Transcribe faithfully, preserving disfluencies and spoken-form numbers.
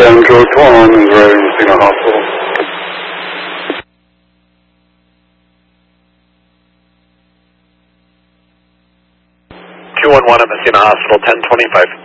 Andrew Twan is ready to see the hospital. two one one at Messina Hospital, ten twenty-five.